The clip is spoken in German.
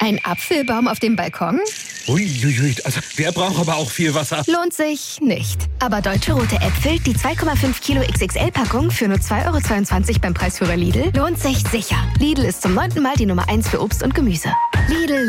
Ein Apfelbaum auf dem Balkon? Uiuiui, also der braucht aber auch viel Wasser. Lohnt sich nicht. Aber Deutsche Rote Äpfel, die 2,5 Kilo XXL-Packung für nur 2,22 € beim Preisführer Lidl, lohnt sich sicher. Lidl ist zum 9. Mal die Nummer 1 für Obst und Gemüse. Lidl